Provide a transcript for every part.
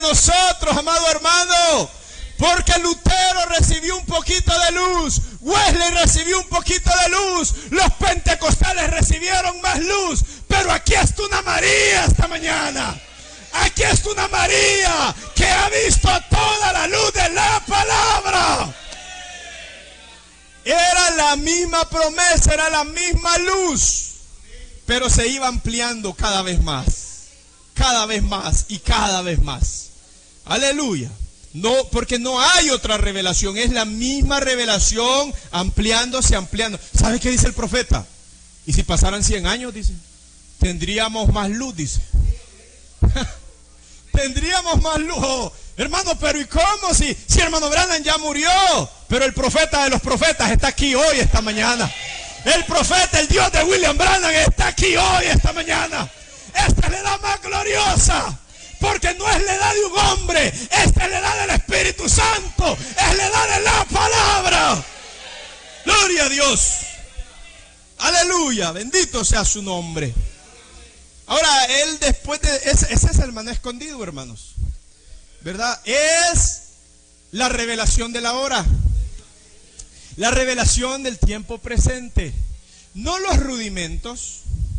nosotros, amado hermano, porque Lutero recibió un poquito de luz, Wesley recibió un poquito de luz, los pentecostales recibieron más luz, pero aquí está una María esta mañana. Aquí está una María que ha visto toda la luz de la palabra. Era la misma promesa, era la misma luz, pero se iba ampliando cada vez más y cada vez más. Aleluya. No, porque no hay otra revelación, es la misma revelación ampliándose. ¿Sabe qué dice el profeta? Y si pasaran 100 años, dice, tendríamos más luz, dice. Tendríamos más luz. Oh, hermano, pero ¿y cómo? Si hermano Branham ya murió, pero el profeta de los profetas está aquí hoy, esta mañana. El profeta, el Dios de William Branham está aquí hoy, esta mañana. Esta es la edad más gloriosa, porque no es la edad de un hombre, esta es la edad del Espíritu Santo, es la edad de la palabra. Gloria a Dios. Aleluya, bendito sea su nombre. Ahora, él después de... Ese es el maná escondido, hermanos, ¿verdad? Es la revelación de la hora, la revelación del tiempo presente. No los rudimentos,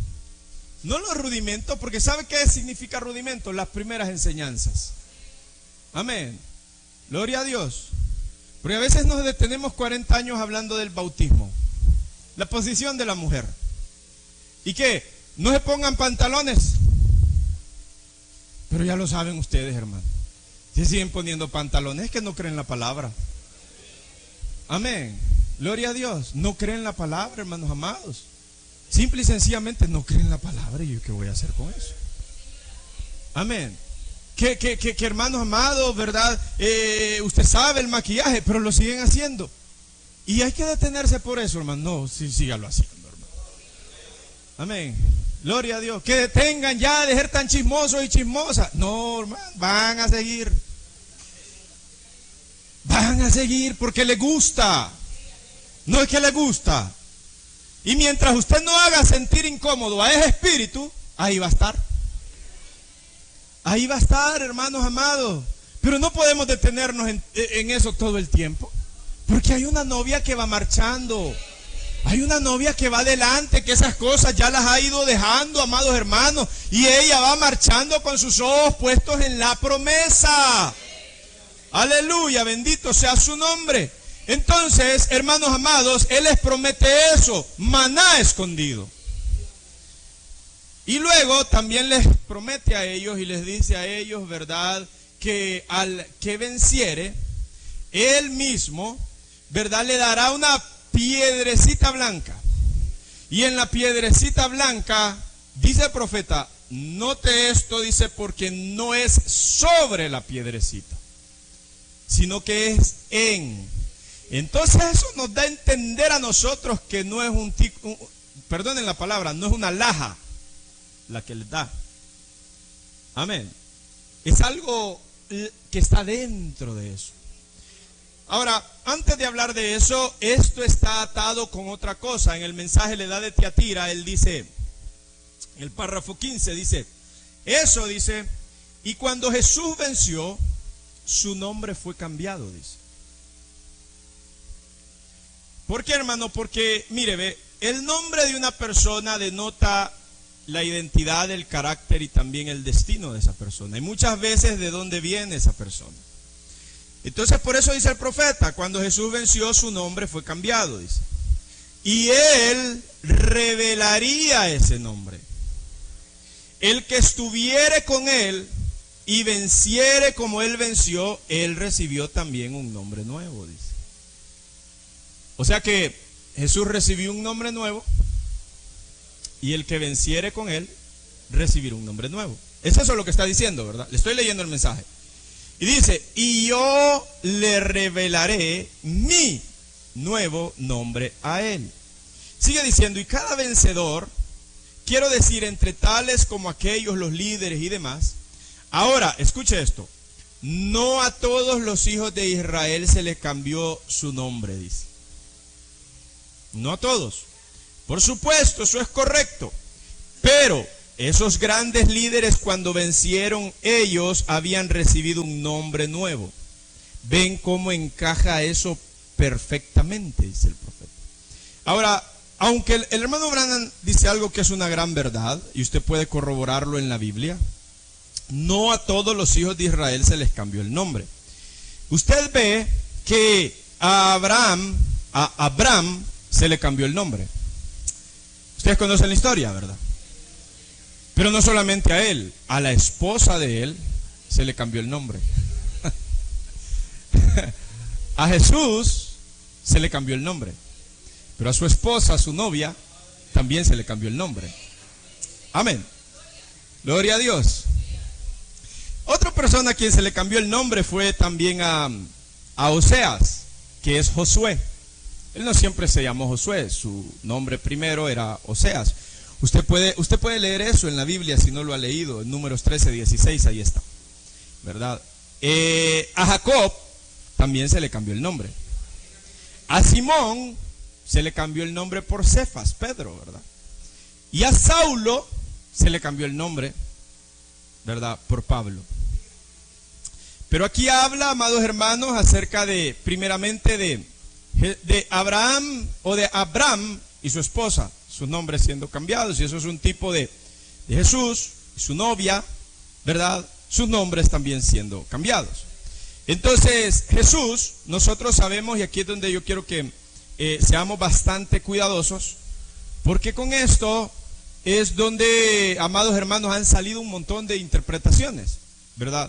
porque ¿sabe qué significa rudimento? Las primeras enseñanzas. Amén. Gloria a Dios. Porque a veces nos detenemos 40 años hablando del bautismo, la posición de la mujer. ¿Y qué? No se pongan pantalones. Pero ya lo saben ustedes, hermano. Si siguen poniendo pantalones, es que no creen la palabra. Amén. Gloria a Dios. No creen la palabra, hermanos amados. Simple y sencillamente no creen la palabra. ¿Y yo qué voy a hacer con eso? Amén. Que hermanos amados, ¿verdad? Usted sabe el maquillaje, pero lo siguen haciendo. Y hay que detenerse por eso, hermano. No, sí, sígalo haciendo, hermano. Amén. Gloria a Dios. Que detengan ya de ser tan chismosos y chismosas. No, hermano, van a seguir. Van a seguir porque les gusta. No es que les gusta. Y mientras usted no haga sentir incómodo a ese espíritu, ahí va a estar. Ahí va a estar, hermanos amados. Pero no podemos detenernos en eso todo el tiempo. Porque hay una novia que va marchando. Hay una novia que va adelante, que esas cosas ya las ha ido dejando, amados hermanos. Y ella va marchando con sus ojos puestos en la promesa. Aleluya, bendito sea su nombre. Entonces, hermanos amados, Él les promete eso, maná escondido. Y luego también les promete a ellos y les dice a ellos, ¿verdad? Que al que venciere, Él mismo, ¿verdad? Le dará una piedrecita blanca. Y en la piedrecita blanca, dice el profeta, note esto, dice, porque no es sobre la piedrecita, sino que es en. Entonces eso nos da a entender a nosotros que no es perdonen la palabra, no es una alhaja la que les da. Amén. Es algo que está dentro de eso. Ahora, antes de hablar de eso, esto está atado con otra cosa. En el mensaje le da de Tiatira, él dice, en el párrafo 15 dice, eso dice, y cuando Jesús venció, su nombre fue cambiado, dice. ¿Por qué, hermano? Porque, mire, ve, el nombre de una persona denota la identidad, el carácter y también el destino de esa persona. Y muchas veces de dónde viene esa persona. Entonces, por eso dice el profeta, cuando Jesús venció, su nombre fue cambiado, dice. Y Él revelaría ese nombre. El que estuviere con Él y venciere como Él venció, Él recibió también un nombre nuevo, dice. O sea que Jesús recibió un nombre nuevo y el que venciere con Él recibirá un nombre nuevo. Es eso lo que está diciendo, ¿verdad? Le estoy leyendo el mensaje. Y dice, y yo le revelaré mi nuevo nombre a Él. Sigue diciendo, y cada vencedor, quiero decir, entre tales como aquellos, los líderes y demás. Ahora, escuche esto. No a todos los hijos de Israel se les cambió su nombre, dice. No a todos. Por supuesto, eso es correcto. Pero Esos grandes líderes, cuando vencieron, ellos habían recibido un nombre nuevo. Ven cómo encaja eso perfectamente, dice el profeta. Ahora, aunque el hermano Branham dice algo que es una gran verdad, y usted puede corroborarlo en la Biblia, no a todos los hijos de Israel se les cambió el nombre. Usted ve que a Abraham se le cambió el nombre. Ustedes conocen la historia, ¿verdad? Pero no solamente a él, a la esposa de él se le cambió el nombre. A Jesús se le cambió el nombre. Pero a su esposa, a su novia, también se le cambió el nombre. Amén. Gloria a Dios. Otra persona a quien se le cambió el nombre fue también a Oseas, que es Josué. Él no siempre se llamó Josué, su nombre primero era Oseas. Usted puede leer eso en la Biblia si no lo ha leído, en Números 13, 16, ahí está, ¿verdad? A Jacob también se le cambió el nombre. A Simón se le cambió el nombre por Cefas, Pedro, ¿verdad? Y a Saulo se le cambió el nombre, ¿verdad? Por Pablo. Pero aquí habla, amados hermanos, acerca de, primeramente, de Abraham o de Abram y su esposa, sus nombres siendo cambiados, y eso es un tipo de Jesús y su novia, ¿verdad? Sus nombres también siendo cambiados. Entonces, Jesús, nosotros sabemos, y aquí es donde yo quiero que seamos bastante cuidadosos, porque con esto es donde, amados hermanos, han salido un montón de interpretaciones, ¿verdad?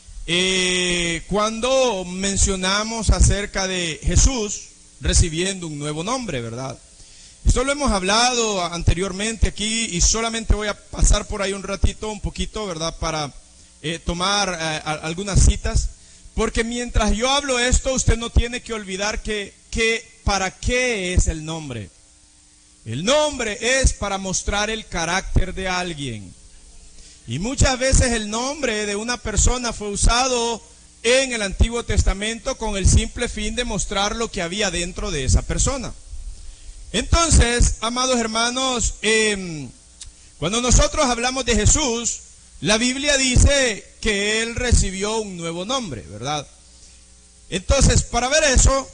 Cuando mencionamos acerca de Jesús recibiendo un nuevo nombre, ¿verdad? Esto lo hemos hablado anteriormente aquí y solamente voy a pasar por ahí un ratito, un poquito, ¿verdad? Para tomar algunas citas, porque mientras yo hablo esto, usted no tiene que olvidar que ¿para qué es el nombre? El nombre es para mostrar el carácter de alguien. Y muchas veces el nombre de una persona fue usado en el Antiguo Testamento con el simple fin de mostrar lo que había dentro de esa persona. Entonces, amados hermanos, cuando nosotros hablamos de Jesús, la Biblia dice que Él recibió un nuevo nombre, ¿verdad? Entonces, para ver eso,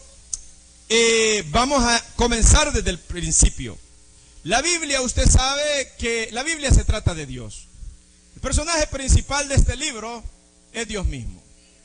vamos a comenzar desde el principio. La Biblia, usted sabe que la Biblia se trata de Dios. El personaje principal de este libro es Dios mismo.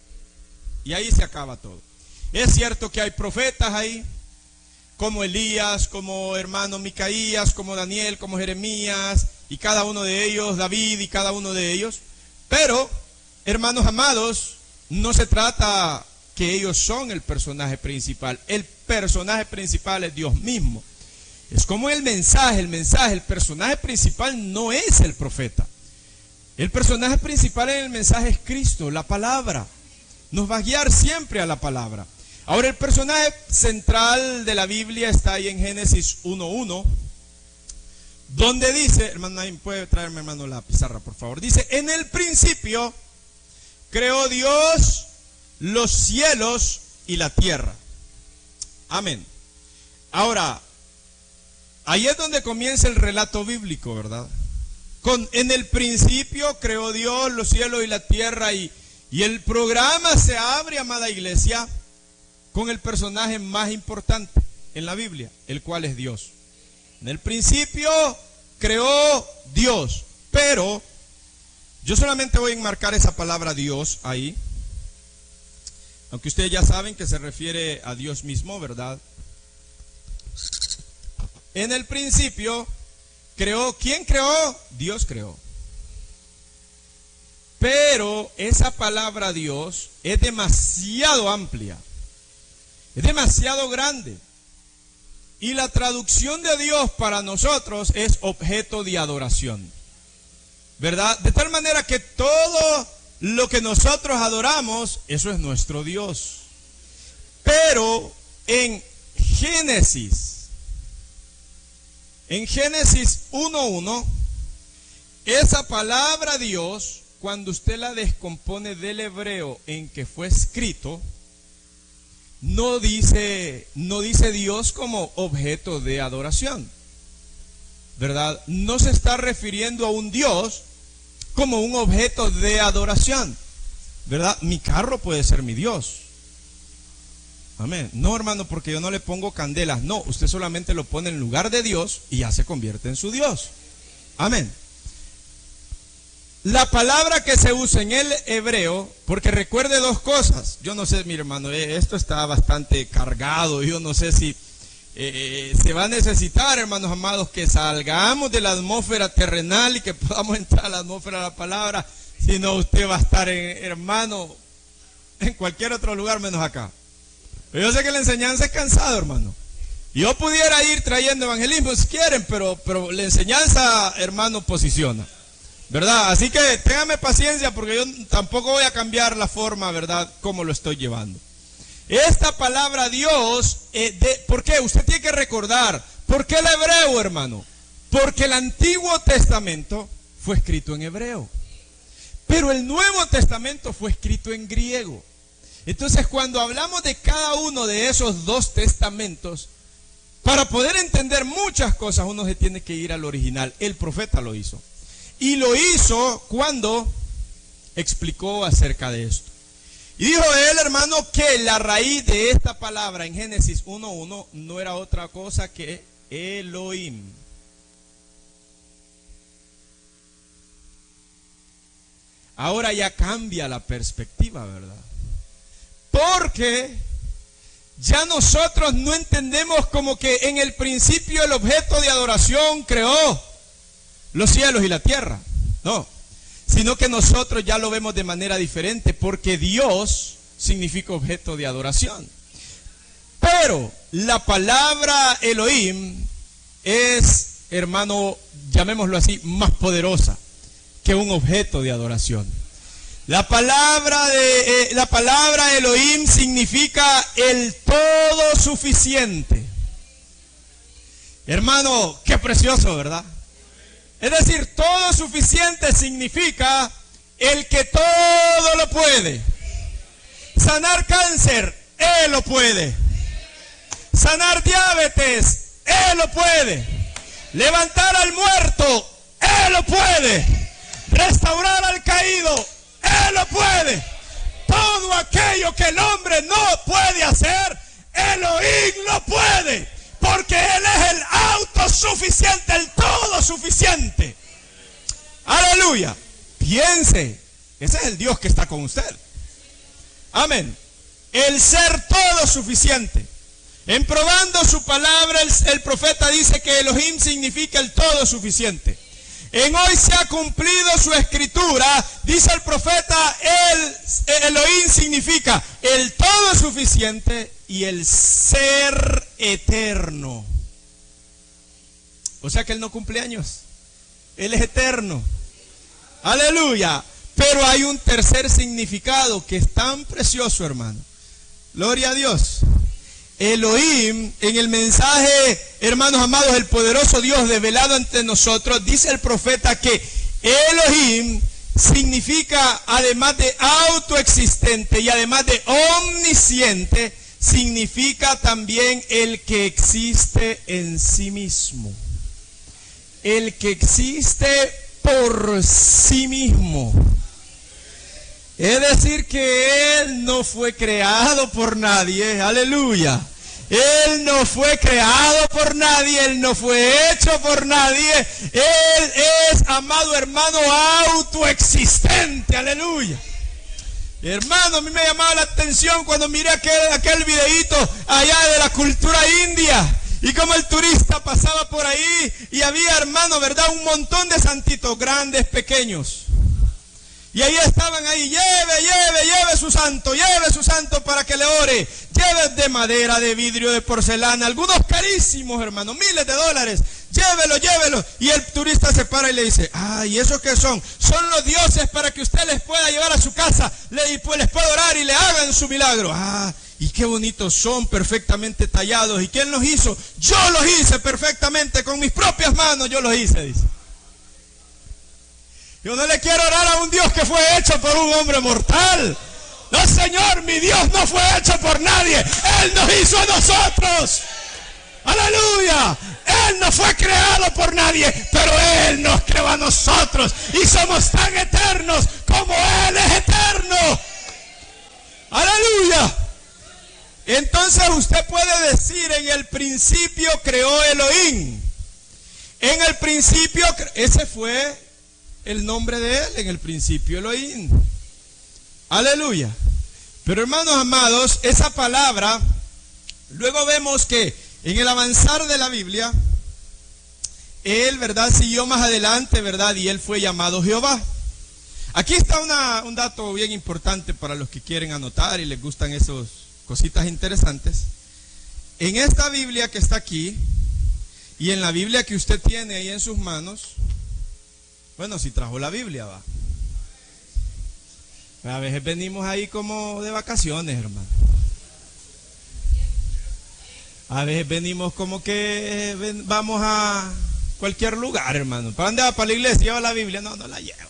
Y ahí se acaba todo. Es cierto que hay profetas ahí, como Elías, como hermano Micaías, como Daniel, como Jeremías, y cada uno de ellos, David y cada uno de ellos. Pero, hermanos amados, no se trata que ellos son el personaje principal. El personaje principal es Dios mismo. Es como el mensaje, el personaje principal no es el profeta. El personaje principal en el mensaje es Cristo, la palabra. Nos va a guiar siempre a la palabra. Ahora, el personaje central de la Biblia está ahí en Génesis 1:1, donde dice, hermano, puede traerme, hermano, la pizarra, por favor. Dice, en el principio creó Dios los cielos y la tierra. Amén. Ahora, ahí es donde comienza el relato bíblico, ¿verdad? En el principio creó Dios los cielos y la tierra, y el programa se abre, amada iglesia, con el personaje más importante en la Biblia, el cual es Dios. En el principio creó Dios, pero yo solamente voy a enmarcar esa palabra Dios ahí, aunque ustedes ya saben que se refiere a Dios mismo, ¿verdad? En el principio creó, ¿quién creó? Dios creó. Pero esa palabra Dios es demasiado amplia, es demasiado grande. Y la traducción de Dios para nosotros es objeto de adoración, ¿verdad? De tal manera que todo lo que nosotros adoramos, eso es nuestro Dios. Pero en Génesis 1:1, esa palabra Dios, cuando usted la descompone del hebreo en que fue escrito, no dice Dios como objeto de adoración. ¿verdad?, no se está refiriendo a un Dios como un objeto de adoración, ¿verdad? Mi carro puede ser mi Dios. Amén. No, hermano, porque yo no le pongo candelas. No, usted solamente lo pone en lugar de Dios y ya se convierte en su Dios. Amén. La palabra que se usa en el hebreo, porque recuerde dos cosas. Yo no sé, mi hermano, esto está bastante cargado. Yo no sé si se va a necesitar, hermanos amados, que salgamos de la atmósfera terrenal y que podamos entrar a la atmósfera de la palabra. Si no, usted va a estar, hermano, en cualquier otro lugar menos acá. Pero yo sé que la enseñanza es cansada, hermano. Yo pudiera ir trayendo evangelismo si quieren, pero la enseñanza, hermano, posiciona, ¿verdad? Así que téngame paciencia porque yo tampoco voy a cambiar la forma, ¿verdad?, como lo estoy llevando. Esta palabra Dios, ¿por qué? Usted tiene que recordar, ¿por qué el hebreo, hermano? Porque el Antiguo Testamento fue escrito en hebreo, pero el Nuevo Testamento fue escrito en griego. Entonces, cuando hablamos de cada uno de esos dos testamentos, para poder entender muchas cosas, uno se tiene que ir al original. El profeta lo hizo. Y lo hizo cuando explicó acerca de esto. Y dijo él, hermano, que la raíz de esta palabra en Génesis 1:1 no era otra cosa que Elohim. Ahora ya cambia la perspectiva, ¿verdad? Porque ya nosotros no entendemos como que en el principio el objeto de adoración creó los cielos y la tierra. No, sino que nosotros ya lo vemos de manera diferente, porque Dios significa objeto de adoración. Pero la palabra Elohim es, hermano, llamémoslo así, más poderosa que un objeto de adoración. La palabra Elohim significa el todo suficiente. Hermano, qué precioso, ¿verdad? Es decir, todo suficiente significa el que todo lo puede. Sanar cáncer, Él lo puede. Sanar diabetes, Él lo puede. Levantar al muerto, Él lo puede. Restaurar al caído, Él lo puede. Todo aquello que el hombre no puede hacer, Elohim lo puede. Porque Él es el autosuficiente, el todo suficiente. Aleluya. Piense, ese es el Dios que está con usted. Amén. El ser todo suficiente. En probando su palabra, el profeta dice que Elohim significa el todo suficiente. En hoy se ha cumplido su escritura, dice el profeta, Elohim significa el todo suficiente y el ser eterno. O sea que Él no cumple años, Él es eterno. Aleluya. Pero hay un tercer significado que es tan precioso, hermano. Gloria a Dios. Elohim, en el mensaje, hermanos amados, el poderoso Dios develado ante nosotros, dice el profeta que Elohim significa, además de autoexistente y además de omnisciente, significa también el que existe en sí mismo. El que existe por sí mismo. Es decir, que Él no fue creado por nadie, aleluya. Él no fue creado por nadie, Él no fue hecho por nadie. Él es, amado hermano, autoexistente, aleluya. Hermano, a mí me llamaba la atención cuando miré aquel videíto allá de la cultura india. Y como el turista pasaba por ahí y había, hermano, ¿verdad?, un montón de santitos, grandes, pequeños. Y ahí estaban ahí, lleve su santo para que le ore. Lleve de madera, de vidrio, de porcelana, algunos carísimos, hermano, miles de dólares. Llévelo. Y el turista se para y le dice, ¿y esos qué son? Son los dioses para que usted les pueda llevar a su casa y pues les pueda orar y le hagan su milagro. Y qué bonitos son, perfectamente tallados. ¿Y quién los hizo? Yo los hice perfectamente, con mis propias manos yo los hice, dice. Yo no le quiero orar a un Dios que fue hecho por un hombre mortal. No, Señor, mi Dios no fue hecho por nadie. Él nos hizo a nosotros. Aleluya. Él no fue creado por nadie, pero Él nos creó a nosotros y somos tan eternos como Él es eterno. ¡Aleluya! Entonces usted puede decir, en el principio creó Elohim. En el principio, ese fue el nombre de Él, en el principio Elohim. Aleluya. Pero hermanos amados, esa palabra, luego vemos que en el avanzar de la Biblia, Él, ¿verdad?, siguió más adelante, ¿verdad?, y Él fue llamado Jehová. Aquí está un dato bien importante para los que quieren anotar y les gustan esas cositas interesantes. En esta Biblia que está aquí, y en la Biblia que usted tiene ahí en sus manos, bueno, si trajo la Biblia, va. A veces venimos ahí como de vacaciones, hermano. A veces venimos como que vamos a cualquier lugar, hermano. ¿Para dónde va? ¿Para la iglesia? ¿Lleva la Biblia? No, no la llevo.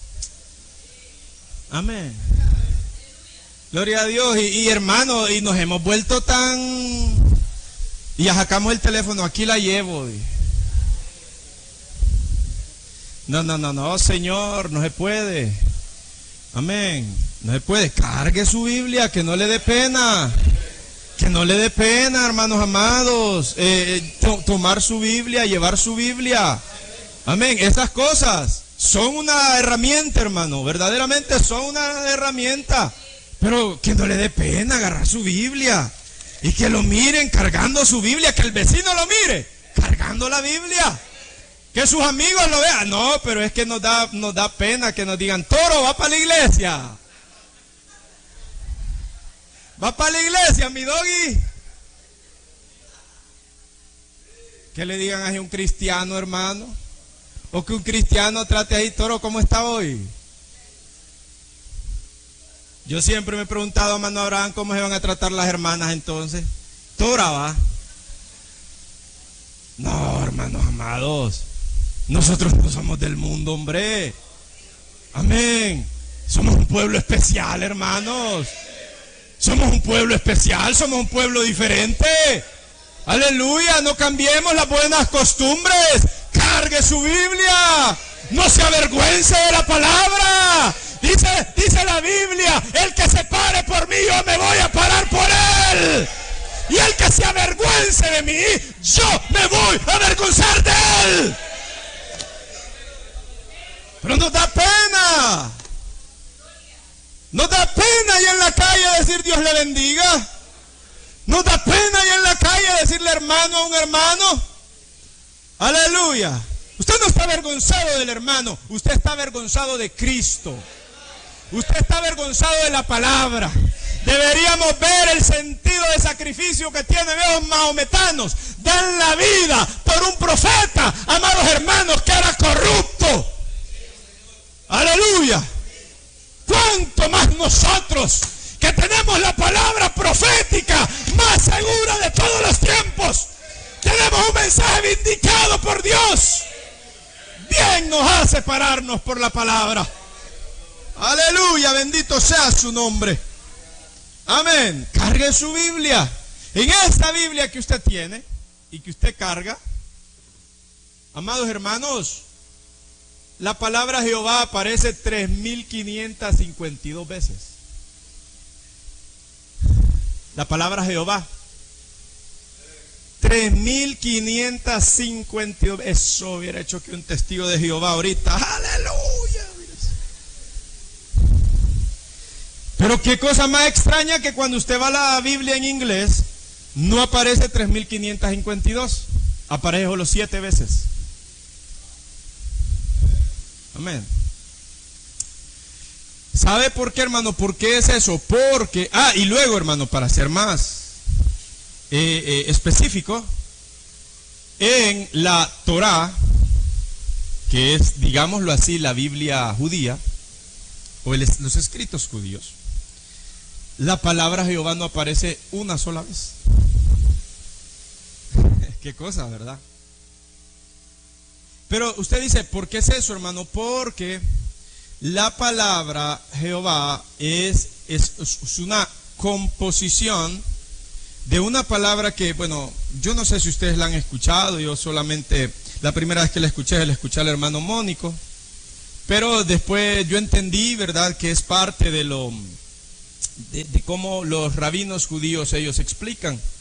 Amén. Gloria a Dios. Y hermano, y nos hemos vuelto tan... Y ya sacamos el teléfono, aquí la llevo. No, Señor, no se puede. Amén. No se puede. Cargue su Biblia, que no le dé pena. Que no le dé pena, hermanos amados. Tomar su Biblia, llevar su Biblia. Amén. Esas cosas son una herramienta, hermano. Verdaderamente son una herramienta. Pero que no le dé pena agarrar su Biblia. Y que lo miren cargando su Biblia. Que el vecino lo mire cargando la Biblia. Que sus amigos lo vean. No, pero es que nos da pena que nos digan: Toro, va para la iglesia. Va para la iglesia, mi doggy. Que le digan a un cristiano, hermano. O que un cristiano trate ahí: Toro, ¿cómo está hoy? Yo siempre me he preguntado a hermano Abraham cómo se van a tratar las hermanas entonces. Tora va. No, hermanos amados. Nosotros no somos del mundo, hombre. Amén. Somos un pueblo especial, hermanos. Somos un pueblo especial, somos un pueblo diferente. Aleluya, no cambiemos las buenas costumbres. Cargue su Biblia. No se avergüence de la palabra. Dice la Biblia: el que se pare por mí, yo me voy a parar por él. Y el que se avergüence de mí, yo me voy a avergonzar de él. Pero nos da pena. Nos da pena ahí en la calle decir Dios le bendiga. Nos da pena ahí en la calle decirle hermano a un hermano. Aleluya. Usted no está avergonzado del hermano, usted está avergonzado de Cristo. Usted está avergonzado de la palabra. Deberíamos ver el sentido de sacrificio que tienen esos mahometanos. Dan la vida por un profeta, amados hermanos, que era corrupto. Aleluya. ¿Cuánto más nosotros, que tenemos la palabra profética más segura de todos los tiempos? Tenemos un mensaje vindicado por Dios. Bien nos hace pararnos por la palabra. Aleluya, bendito sea su nombre. Amén. Cargue su Biblia. En esta Biblia que usted tiene y que usted carga, amados hermanos, la palabra Jehová aparece 3552 veces. La palabra Jehová 3552. Eso hubiera hecho que un testigo de Jehová ahorita. Aleluya. Pero qué cosa más extraña que cuando usted va a la Biblia en inglés, no aparece 3552. Aparece solo 7 veces. Amén. ¿Sabe por qué, hermano? ¿Por qué es eso? Porque, y luego, hermano, para ser más específico, en la Torá, que es, digámoslo así, la Biblia judía, o los escritos judíos, la palabra Jehová no aparece una sola vez. Qué cosa, ¿verdad? Pero usted dice, ¿por qué es eso, hermano? Porque la palabra Jehová es una composición de una palabra que, bueno, yo no sé si ustedes la han escuchado, yo solamente, la primera vez que la escuché al hermano Mónico, pero después yo entendí, ¿verdad?, que es parte de cómo los rabinos judíos ellos explican.